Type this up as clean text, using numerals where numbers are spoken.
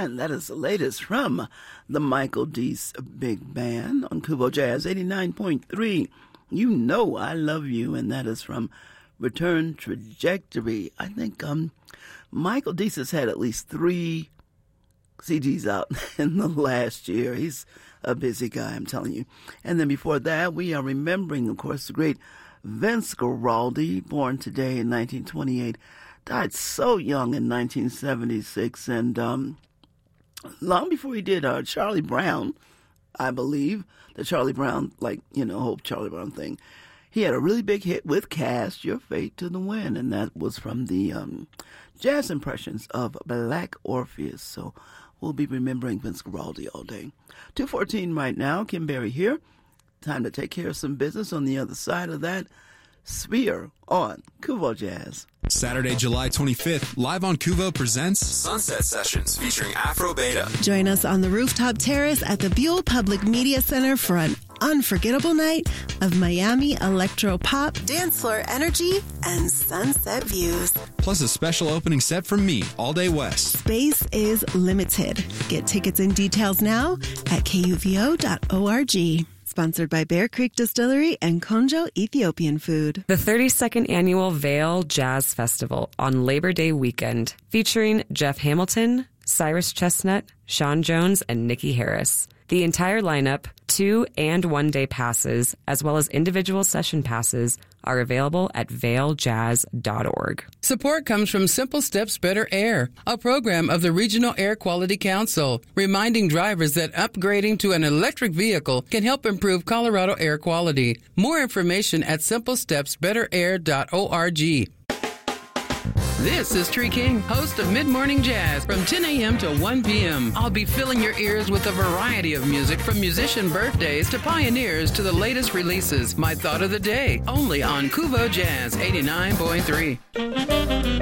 And that is the latest from the Michael Deese Big Band on Kuvo Jazz 89.3. You Know I Love You, and that is from Return Trajectory. I think Michael Deese has had at least 3 CDs out in the last year. He's a busy guy, I'm telling you. And then before that, we are remembering, of course, the great Vince Guaraldi, born today in 1928, died so young in 1976, and long before he did Charlie Brown, I believe, the Charlie Brown, whole Charlie Brown thing. He had a really big hit with Cast Your Fate to the Wind, and that was from the jazz impressions of Black Orpheus. So we'll be remembering Vince Guaraldi all day. 2:14 right now, Kim Berry here. Time to take care of some business. On the other side of that, Sphere on Kuvo Jazz. Saturday, July 25th, live on Kuvo presents Sunset Sessions featuring Afro Beta. Join us on the rooftop terrace at the Buell Public Media Center for an unforgettable night of Miami electro pop, dance floor energy, and sunset views. Plus a special opening set from me, All Day West. Space is limited. Get tickets and details now at kuvo.org. Sponsored by Bear Creek Distillery and Konjo Ethiopian Food. The 32nd Annual Vail Jazz Festival on Labor Day weekend, featuring Jeff Hamilton, Cyrus Chestnut, Sean Jones, and Nikki Harris. The entire lineup, 2- and 1-day passes, as well as individual session passes, are available at vailjazz.org. Support comes from Simple Steps Better Air, a program of the Regional Air Quality Council, reminding drivers that upgrading to an electric vehicle can help improve Colorado air quality. More information at simplestepsbetterair.org. This is Tree King, host of Mid-Morning Jazz from 10 a.m. to 1 p.m. I'll be filling your ears with a variety of music from musician birthdays to pioneers to the latest releases. My thought of the day, only on Kuvo Jazz 89.3.